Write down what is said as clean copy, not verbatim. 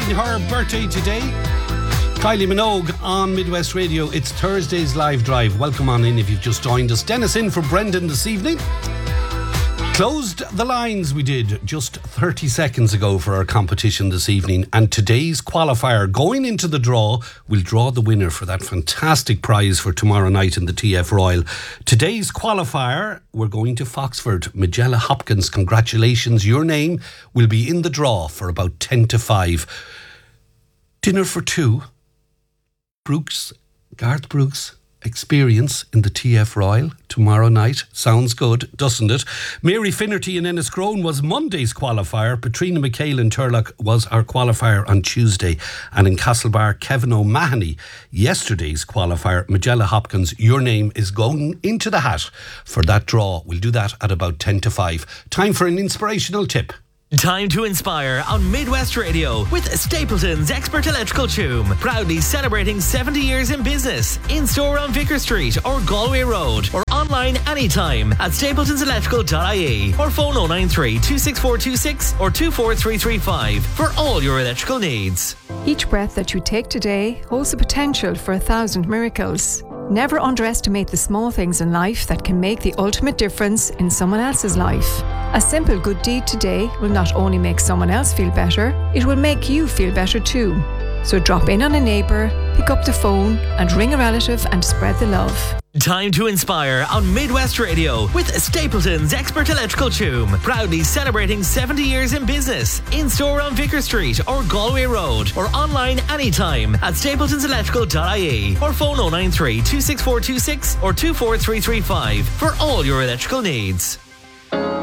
celebrating her birthday today. Kylie Minogue on Midwest Radio. It's Thursday's Live Drive. Welcome on in if you've just joined us. Dennis in for Brendan this evening. Closed the lines we did just 30 seconds ago for our competition this evening, and today's qualifier going into the draw will draw the winner for that fantastic prize for tomorrow night in the TF Royal. Today's qualifier, we're going to Foxford. Magella Hopkins, congratulations. Your name will be in the draw for about 10 to 5. Dinner for two. Garth Brooks experience in the TF Royal tomorrow night. Sounds good, doesn't it? Mary Finnerty in Enniscrone was Monday's qualifier. Patrina McHale in Turlock was our qualifier on Tuesday. And in Castlebar, Kevin O'Mahony, yesterday's qualifier. Magella Hopkins, your name is going into the hat for that draw. We'll do that at about 10 to 5. Time for an inspirational tip. Time to inspire on Midwest Radio with Stapleton's Expert Electrical Tune. Proudly celebrating 70 years in business. In store on Vicar Street or Galway Road, or online anytime at stapletonselectrical.ie or phone 093 26426 or 24335 for all your electrical needs. Each breath that you take today holds the potential for 1,000 miracles. Never underestimate the small things in life that can make the ultimate difference in someone else's life. A simple good deed today will not only make someone else feel better, it will make you feel better too. So drop in on a neighbour, pick up the phone and ring a relative and spread the love. Time to inspire on Midwest Radio with Stapleton's Expert Electrical Tune. Proudly celebrating 70 years in business. In store on Vicar Street or Galway Road, or online anytime at stapletonselectrical.ie or phone 093 26426 or 24335 for all your electrical needs.